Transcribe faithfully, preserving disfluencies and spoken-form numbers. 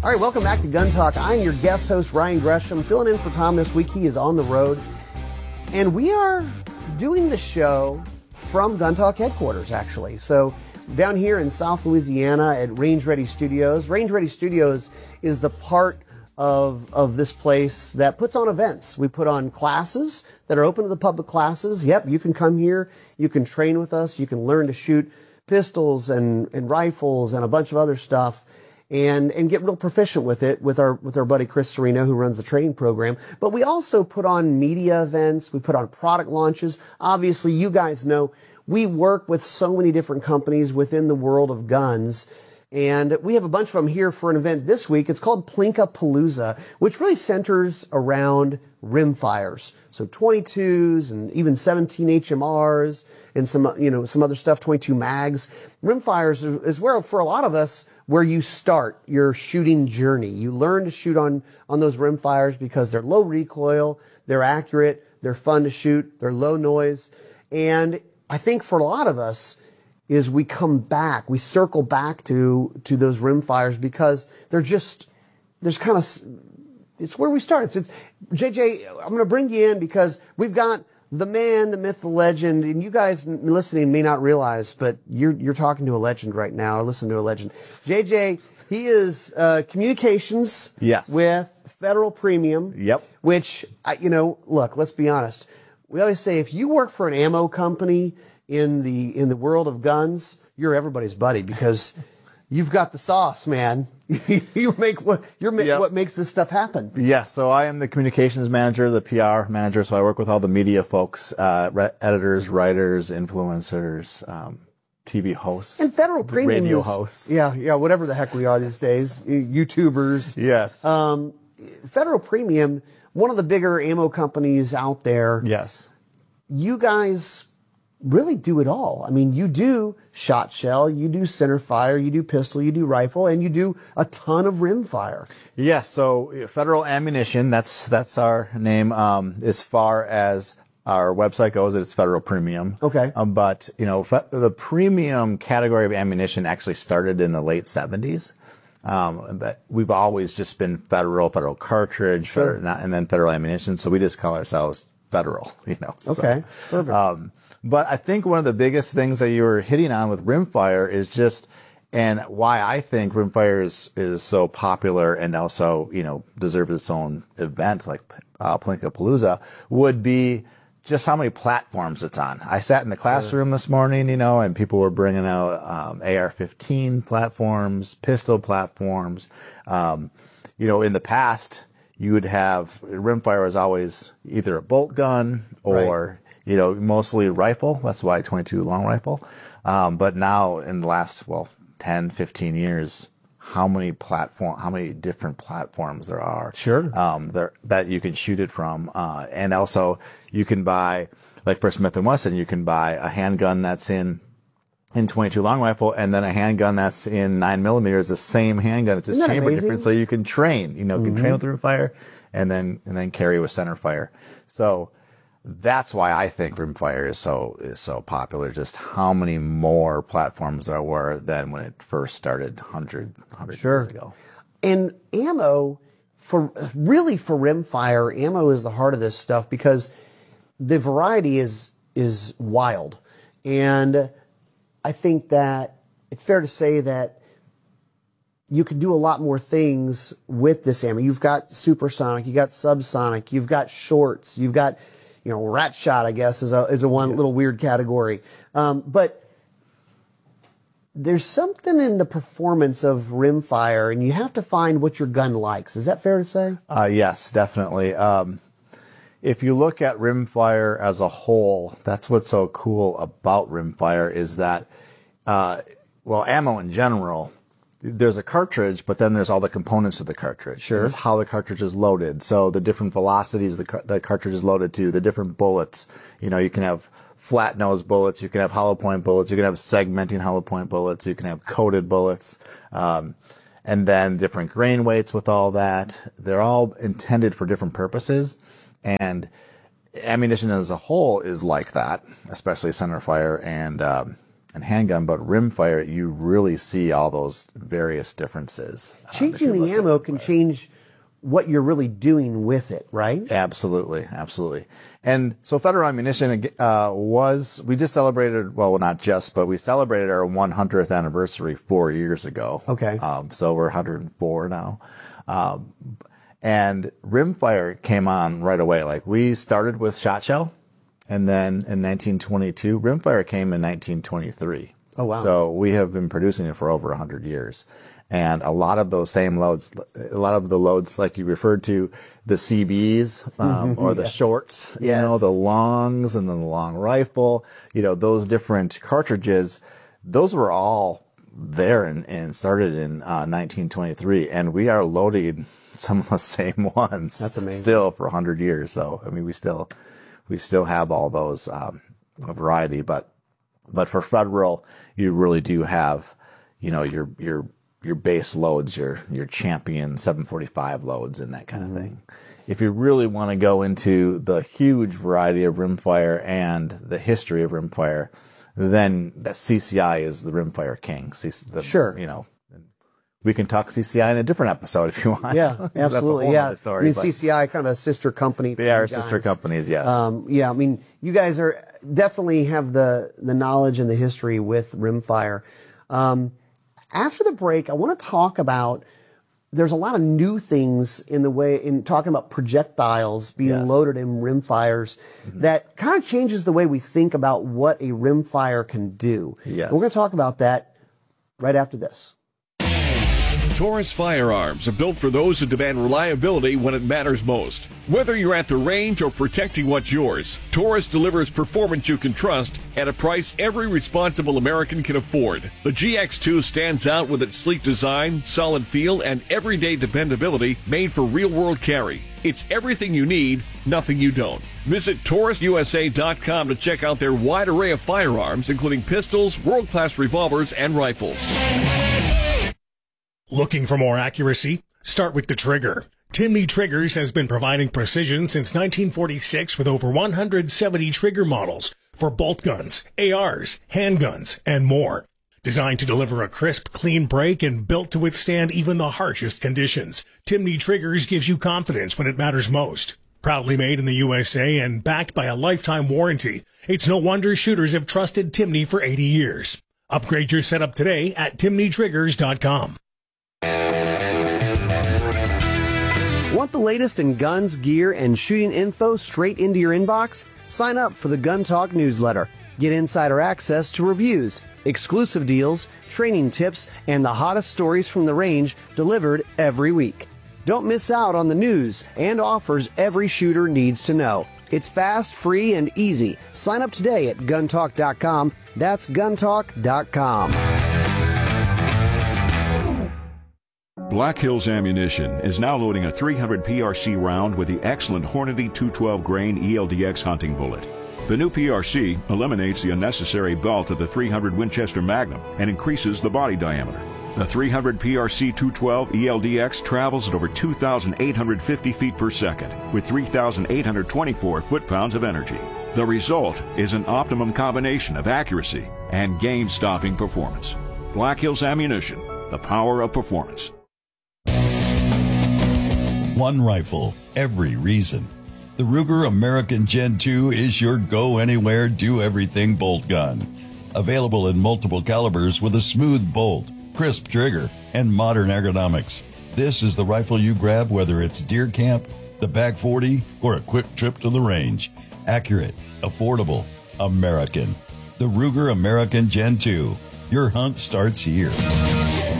All right, welcome back to Gun Talk. I'm your guest host, Ryan Gresham, filling in for Tom this week. He is on the road. And we are doing the show from Gun Talk headquarters, actually. So down here in South Louisiana at Range Ready Studios. Range Ready Studios is the part of, of this place that puts on events. We put on classes that are open to the public classes. Yep, you can come here. You can train with us. You can learn to shoot pistols and, and rifles and a bunch of other stuff. And, and get real proficient with it with our, with our buddy Chris Serino, who runs the training program. But we also put on media events. We put on product launches. Obviously, you guys know we work with so many different companies within the world of guns. And we have a bunch of them here for an event this week. It's called Plinka-Palooza, which really centers around rimfires. So twenty-twos and even seventeen H M Rs and some, you know, some other stuff, twenty-two mags. Rimfires is where, for a lot of us, where you start your shooting journey. You learn to shoot on, on those rimfires because they're low recoil, they're accurate, they're fun to shoot, they're low noise. And I think for a lot of us is we come back, we circle back to, to those rimfires because they're just, there's kind of, it's where we start. It's, it's J J, I'm going to bring you in because we've got the man, the myth, the legend, and you guys listening may not realize, but you're you're talking to a legend right now, or listening to a legend. J J, he is uh, communications yes. with Federal Premium. Yep. Which, I, you know, look, let's be honest. We always say if you work for an ammo company in the in the world of guns, you're everybody's buddy because you've got the sauce, man. you make what you're ma- yep. what makes this stuff happen. Yes, so I am the communications manager, the P R manager. So I work with all the media folks, uh, re- editors, writers, influencers, um, T V hosts, and Federal Premium radio is, hosts. Yeah, yeah, whatever the heck we are these days, YouTubers. Yes. Um, Federal Premium, one of the bigger ammo companies out there. Yes. You guys really do it all. I mean, you do shot shell, you do center fire, you do pistol, you do rifle, and you do a ton of rim fire. Yes, so Federal Ammunition, that's that's our name. Um, as far as our website goes, it's Federal Premium. Okay. Um, but, you know, fe- the premium category of ammunition actually started in the late seventies. Um, but we've always just been Federal, Federal Cartridge, sure. Federal, not, and then Federal Ammunition. So we just call ourselves Federal, you know. Okay, so, perfect. Um, But I think one of the biggest things that you were hitting on with rimfire is just, and why I think rimfire is, is so popular and also, you know, deserves its own event like uh, Plinka-Palooza would be just how many platforms it's on. I sat in the classroom sure. this morning, you know, and people were bringing out um, A R fifteen platforms, pistol platforms. Um, you know, in the past, you would have, rimfire was always either a bolt gun or... Right. You know, mostly rifle. That's why twenty-two long rifle. Um, but now in the last, well, ten, fifteen years, how many platform, how many different platforms there are. Sure. Um, there, that you can shoot it from. Uh, and also you can buy, like for Smith and Wesson, you can buy a handgun that's in, in twenty-two long rifle and then a handgun that's in nine millimeters, the same handgun. It's just Isn't that chamber amazing? different. So you can train, you know, mm-hmm. can train with rimfire and then, and then carry with center fire. So, that's why I think rimfire is so is so popular. Just how many more platforms there were than when it first started one hundred, one hundred sure. years ago. And ammo, for really for rimfire, ammo is the heart of this stuff because the variety is is wild. And I think that it's fair to say that you can do a lot more things with this ammo. You've got supersonic, you've got subsonic, you've got shorts, you've got... You know, rat shot, I guess, is a is a one yeah. little weird category. Um, but there's something in the performance of rimfire, and you have to find what your gun likes. Is that fair to say? Uh, yes, definitely. Um, if you look at rimfire as a whole, that's what's so cool about rimfire is that, uh, well, ammo in general, there's a cartridge, but then there's all the components of the cartridge. Sure. It's how the cartridge is loaded. So the different velocities the, car- the cartridge is loaded to, the different bullets. You know, you can have flat nose bullets, you can have hollow point bullets, you can have segmenting hollow point bullets, you can have coated bullets, um, and then different grain weights with all that. They're all intended for different purposes. And ammunition as a whole is like that, especially center fire and, um, and handgun, but rimfire, you really see all those various differences. Changing um, the ammo can change what you're really doing with it, right? Absolutely, absolutely. And so Federal Ammunition uh, was, we just celebrated, well, not just, but we celebrated our one hundredth anniversary four years ago. Okay. Um, so we're one hundred four now. Um, and rimfire came on right away. Like we started with shot shell, and then in nineteen twenty-two, rimfire came in nineteen twenty-three. Oh, wow. So we have been producing it for over one hundred years. And a lot of those same loads, a lot of the loads, like you referred to, the C Bs um, or the yes. shorts, you yes. know, the longs and then the long rifle, you know, those different cartridges, those were all there and, and started in uh, nineteen twenty-three. And we are loading some of the same ones. That's amazing. Still for one hundred years. So, I mean, we still, we still have all those um, variety. But, but for Federal, you really do have, you know, your, your, your base loads, your your champion seven forty-five loads and that kind of mm-hmm. thing. If you really want to go into the huge variety of rimfire and the history of rimfire, then that C C I is the rimfire king. C- the, sure. You know, we can talk C C I in a different episode if you want. Yeah, absolutely. Yeah. Story, I mean, but C C I kind of a sister company. They are sister companies, yes. Um, yeah, I mean, you guys are definitely have the, the knowledge and the history with rimfire. Um, After the break, I want to talk about, there's a lot of new things in the way, in talking about projectiles being yes. loaded in rimfires mm-hmm. that kind of changes the way we think about what a rimfire can do. Yes. And we're going to talk about that right after this. Taurus firearms are built for those who demand reliability when it matters most. Whether you're at the range or protecting what's yours, Taurus delivers performance you can trust at a price every responsible American can afford. The G X two stands out with its sleek design, solid feel, and everyday dependability made for real-world carry. It's everything you need, nothing you don't. Visit Taurus U S A dot com to check out their wide array of firearms, including pistols, world-class revolvers, and rifles. Looking for more accuracy? Start with the trigger. Timney Triggers has been providing precision since nineteen forty-six with over one hundred seventy trigger models for bolt guns, A Rs, handguns, and more. Designed to deliver a crisp, clean break and built to withstand even the harshest conditions, Timney Triggers gives you confidence when it matters most. Proudly made in the U S A and backed by a lifetime warranty, it's no wonder shooters have trusted Timney for eighty years. Upgrade your setup today at Timney Triggers dot com. Want the latest in guns, gear, and shooting info straight into your inbox? Sign up for the Gun Talk newsletter. Get insider access to reviews, exclusive deals, training tips, and the hottest stories from the range delivered every week. Don't miss out on the news and offers every shooter needs to know. It's fast, free, and easy. Sign up today at gun talk dot com. That's gun talk dot com. Black Hills Ammunition is now loading a three hundred P R C round with the excellent Hornady two twelve grain E L D X hunting bullet. The new P R C eliminates the unnecessary belt of the three hundred Winchester Magnum and increases the body diameter. The three hundred P R C two twelve E L D X travels at over two thousand eight hundred fifty feet per second with three thousand eight hundred twenty-four foot-pounds of energy. The result is an optimum combination of accuracy and game-stopping performance. Black Hills Ammunition, the power of performance. One rifle, every reason. The Ruger American Gen two is your go-anywhere, do-everything bolt gun. Available in multiple calibers with a smooth bolt, crisp trigger, and modern ergonomics. This is the rifle you grab whether it's deer camp, the back forty, or a quick trip to the range. Accurate, affordable, American. The Ruger American Gen two. Your hunt starts here.